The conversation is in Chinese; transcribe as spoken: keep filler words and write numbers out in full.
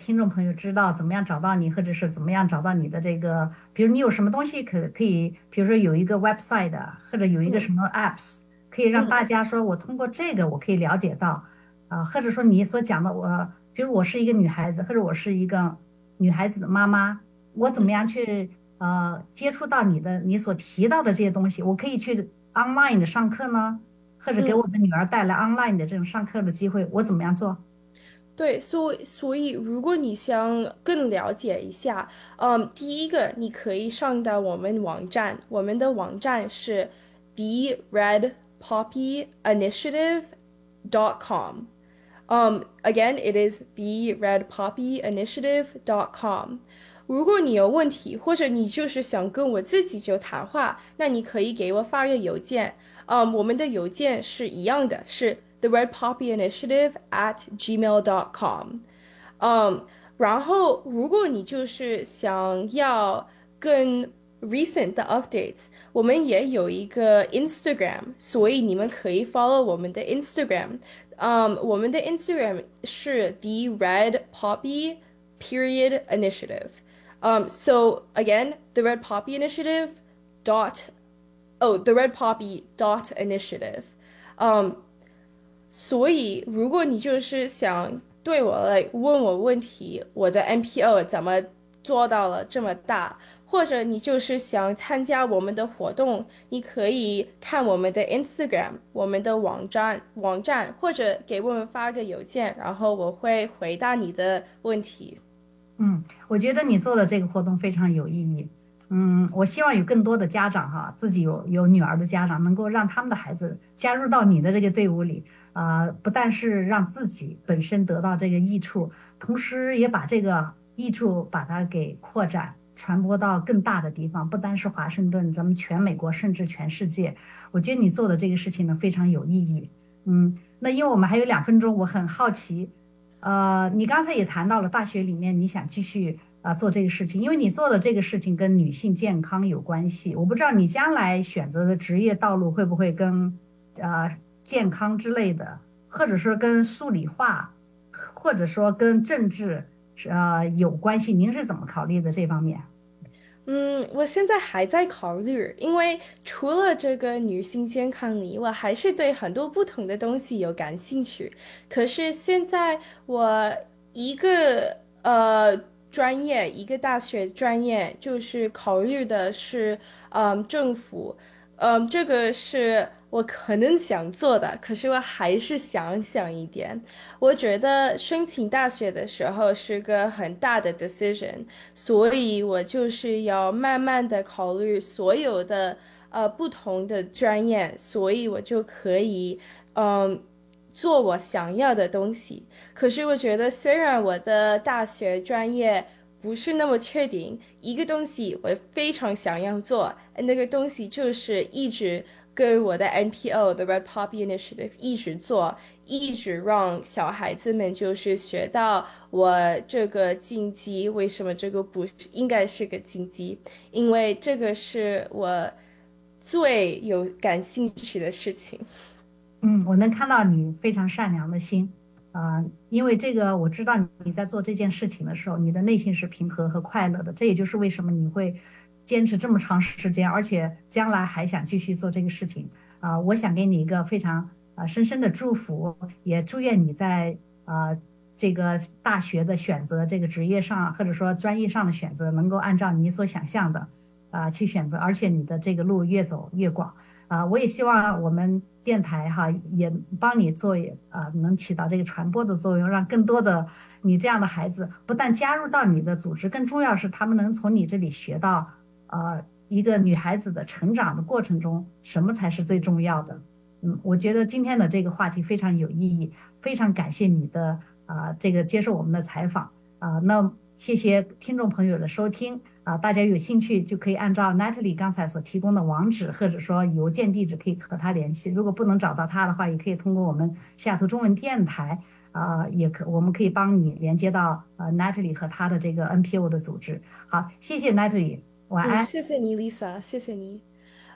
听众朋友知道怎么样找到你，或者是怎么样找到你的这个，比如你有什么东西可可以，比如说有一个 website 的或者有一个什嗯么 apps，可以让大嗯家说我通过这个我可以了解到，啊、或者说你所讲的我，比如我是一个女孩子，或者我是一个女孩子的妈妈，我怎么样去呃接触到你的你所提到的这些东西，我可以去 online 的上课呢，或者给我嗯。 的女儿带来 online 的这种上课的机会，我怎么样做？ 对，所以所以，如果你想更了解一下，嗯，第一个你可以上到我们网站，我们的网站是 be red poppy initiative dot com。Um, again, it is the red poppy initiative dot com。如果你有问题，或者你就是想跟我自己就谈话，那你可以给我发个邮件。嗯，我们的邮件是一样的，是 the red poppy initiative at gmail dot com。嗯，然后如果你就是想要更 recent 的 updates，我们也有一个 Instagram，所以你们可以 follow 我们的 Instagram。嗯，我们的 Instagram 是 the red poppy period initiative。Um, so again, the red poppy initiative dot oh the red poppy dot initiative。嗯，所以，如果你就是想对我来问我问题，我的 N P O 怎么做到了这么大，或者你就是想参加我们的活动，你可以看我们的 Instagram，我们的网站网站，或者给我们发个邮件，然后我会回答你的问题。 嗯，我觉得你做的这个活动非常有意义。嗯，我希望有更多的家长哈，自己有有女儿的家长，能够让他们的孩子加入到你的这个队伍里，啊、不但是让自己本身得到这个益处，同时也把这个益处把它给扩展、传播到更大的地方，不单是华盛顿，咱们全美国，甚至全世界。我觉得你做的这个事情呢，非常有意义。嗯，那因为我们还有两分钟，我很好奇。呃，你刚才也谈到了大学里面你想继续啊、做这个事情，因为你做的这个事情跟女性健康有关系。我不知道你将来选择的职业道路会不会跟呃健康之类的，或者说跟数理化，或者说跟政治是呃有关系。您是怎么考虑的这方面？ 嗯，我现在还在考虑，因为除了这个女性健康里，我还是对很多不同的东西有感兴趣。可是现在我一个呃专业，一个大学专业，就是考虑的是嗯政府。嗯，这个是我可能想做的，可是我还是想想一点。我觉得申请大学的时候是个很大的 decision。所以我就是要慢慢的考虑所有的呃不同的专业，所以我就可以嗯做我想要的东西。可是我觉得，虽然我的大学专业不是那么确定，一个东西我非常想要做，那个东西就是一直跟我的 N P O 的 Red Poppy Initiative 一直做，一直让小孩子们就是学到我这个禁忌，为什么这个不应该是个禁忌？因为这个是我最有感兴趣的事情。 嗯，我能看到你非常善良的心，啊、因为这个我知道你在做这件事情的时候，你的内心是平和和快乐的，这也就是为什么你会坚持这么长时间，而且将来还想继续做这个事情。啊、我想给你一个非常啊、深深的祝福，也祝愿你在啊、这个大学的选择，这个职业上或者说专业上的选择，能够按照你所想象的啊、去选择，而且你的这个路越走越广。啊，我也希望我们电台哈也帮你做啊，能起到这个传播的作用，让更多的你这样的孩子不但加入到你的组织，更重要是他们能从你这里学到，呃，一个女孩子的成长的过程中，什么才是最重要的。嗯，我觉得今天的这个话题非常有意义，非常感谢你的啊、这个接受我们的采访啊、那谢谢听众朋友的收听。啊，大家有兴趣就可以按照 Natalie 刚才所提供的网址或者说邮件地址，可以和他联系。如果不能找到他的话，也可以通过我们西雅图中文电台，啊、也可我们可以帮你连接到呃 Natalie 和他的这个 N P O 的组织。好，谢谢 Natalie，晚嗯， 安。 谢谢你，Lisa，谢谢你。